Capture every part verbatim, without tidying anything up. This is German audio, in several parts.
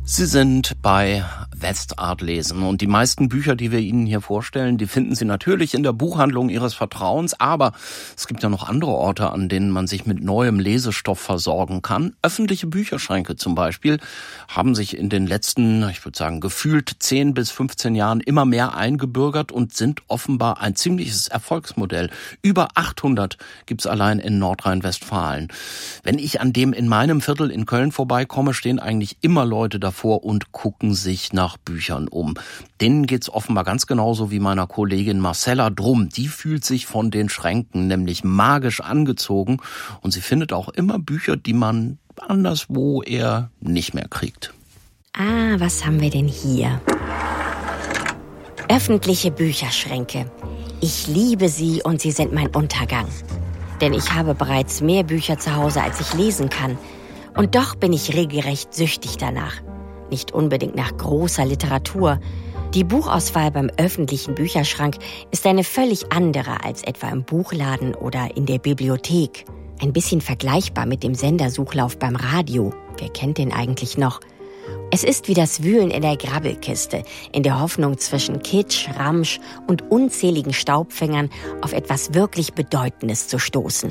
Sie sind bei Westart lesen und die meisten Bücher, die wir Ihnen hier vorstellen, die finden Sie natürlich in der Buchhandlung Ihres Vertrauens, aber es gibt ja noch andere Orte, an denen man sich mit neuem Lesestoff versorgen kann. Öffentliche Bücherschränke zum Beispiel haben sich in den letzten, ich würde sagen, gefühlt zehn bis fünfzehn Jahren immer mehr eingebürgert und sind offenbar ein ziemliches Erfolgsmodell. Über achthundert gibt's allein in Nordrhein-Westfalen. Wenn ich an dem in meinem Viertel in Köln vorbeikomme, stehen eigentlich immer Leute davor und gucken sich nach Büchern um. Denen geht's offenbar ganz genauso wie meiner Kollegin Marcella Drum. Die fühlt sich von den Schränken nämlich magisch angezogen und sie findet auch immer Bücher, die man anderswo eher nicht mehr kriegt. Ah, was haben wir denn hier? Öffentliche Bücherschränke. Ich liebe sie und sie sind mein Untergang. Denn ich habe bereits mehr Bücher zu Hause, als ich lesen kann. Und doch bin ich regelrecht süchtig danach. Nicht unbedingt nach großer Literatur. Die Buchauswahl beim öffentlichen Bücherschrank ist eine völlig andere als etwa im Buchladen oder in der Bibliothek. Ein bisschen vergleichbar mit dem Sendersuchlauf beim Radio. Wer kennt den eigentlich noch? Es ist wie das Wühlen in der Grabbelkiste, in der Hoffnung zwischen Kitsch, Ramsch und unzähligen Staubfängern auf etwas wirklich Bedeutendes zu stoßen.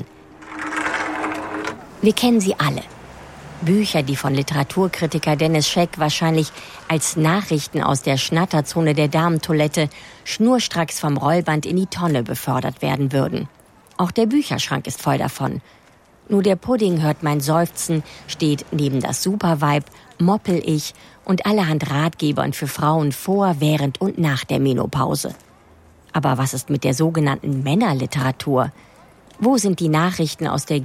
Wir kennen sie alle. Bücher, die von Literaturkritiker Dennis Scheck wahrscheinlich als Nachrichten aus der Schnatterzone der Damentoilette schnurstracks vom Rollband in die Tonne befördert werden würden. Auch der Bücherschrank ist voll davon. Nur der Pudding hört mein Seufzen, steht neben das Superweib, moppel ich und allerhand Ratgebern für Frauen vor, während und nach der Menopause. Aber was ist mit der sogenannten Männerliteratur? Wo sind die Nachrichten aus der